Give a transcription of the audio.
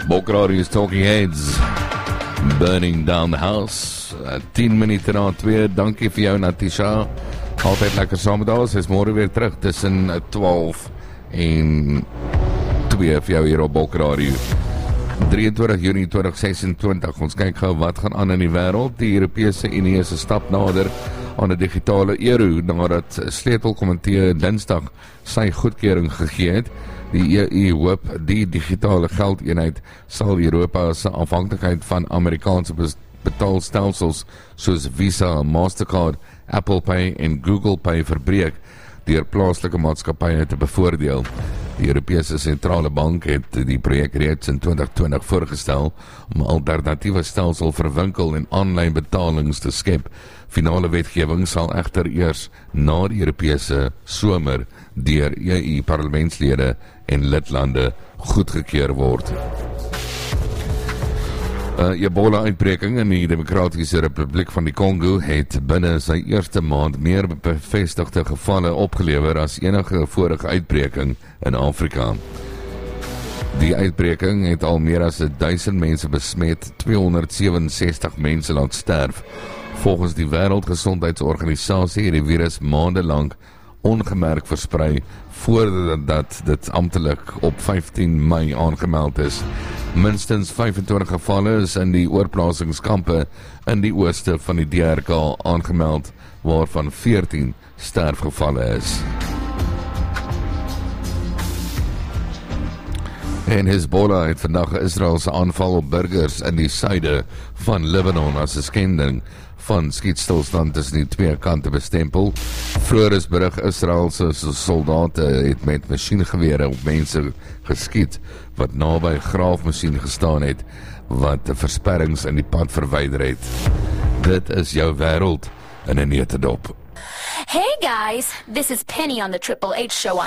Bokradi's Talking Heads, Burning Down the House, 10 minute na 2, dankie vir jou Natisha, altyd lekker saam met ons, is môre weer terug tussen 12 en 2 vir jou hier op Bokradio. 23 Junie 2026, ons kyk gou wat gaan aan in die wêreld. Die Europese Unie is 'n stap nader aan 'n digitale euro nadat sleutelkomitee Dinsdag sy goedkeuring gegee het. Die EU hoop die digitale geldeenheid sal Europa se afhanklikheid van Amerikaanse betaalstelsels soos Visa, Mastercard, Apple Pay en Google Pay verbreek deur plaaslike maatskappye te bevoordeel. Die Europese Sentrale Bank het die projek reeds in 2020 voorgestel om 'n alternatiewe stelsel vir winkel- en aanlyn betalings te skep. Finale wetgewing sal egter eers na die Europese somer deur EU parlementslede en lidlande goedgekeur word. Ebola-uitbreking in die Demokratiese Republiek van die Kongo het binne sy eerste maand meer bevestigde gevalle opgelewer as enige vorige uitbreking in Afrika. Die uitbreking het al meer as 1000 mense besmet, 267 mense laat sterf. Volgens die Wêreldgesondheidsorganisasie het die virus maande lank ongemerk versprei voordat dit amptelik op 15 Mei aangemeld is. Minstens 25 gevalle is in die oorplasingskampe in die ooste van die DRK aangemeld, waarvan 14 sterfgevalle is. En Hezbollah het vandag Israelse aanval op burgers in die suide van Libanon as 'n skending van skietstilstand tussen die twee kante bestempel. Vroeger is berig Israelse soldate het met masjiengewere op mense geskiet wat naby 'n graafmasjien gestaan het wat versperrings in die pad verwyder het. Dit is jou wêreld in 'n netedop. Hey guys, this is Penny on the Triple H show on